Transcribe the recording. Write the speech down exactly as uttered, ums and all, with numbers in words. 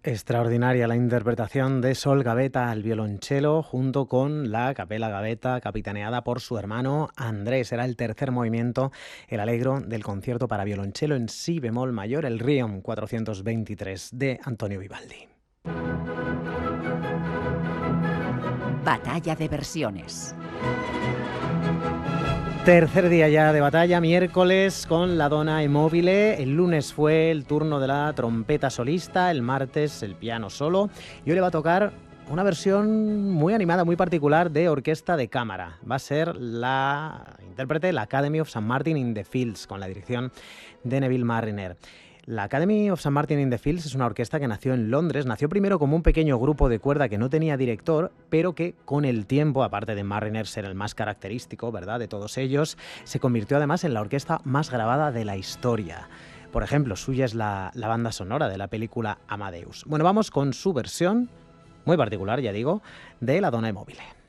Extraordinaria la interpretación de Sol Gavetta al violonchelo junto con la Capella Gavetta capitaneada por su hermano Andrés. Era el tercer movimiento, el Allegro del concierto para violonchelo en si bemol mayor, el Requiem cuatrocientos veintitrés de Antonio Vivaldi. Batalla de versiones. Tercer día ya de batalla, miércoles con la Donna e Mobile. El lunes fue el turno de la trompeta solista, el martes el piano solo. Y hoy le va a tocar una versión muy animada, muy particular de orquesta de cámara. Va a ser la intérprete, la Academy of Saint Martin in the Fields, con la dirección de Neville Marriner. La Academy of Saint Martin in the Fields es una orquesta que nació en Londres. Nació primero como un pequeño grupo de cuerda que no tenía director, pero que con el tiempo, aparte de Marriner ser el más característico, ¿verdad?, de todos ellos, se convirtió además en la orquesta más grabada de la historia. Por ejemplo, suya es la, la banda sonora de la película Amadeus. Bueno, vamos con su versión, muy particular, ya digo, de la Donna e Mobile.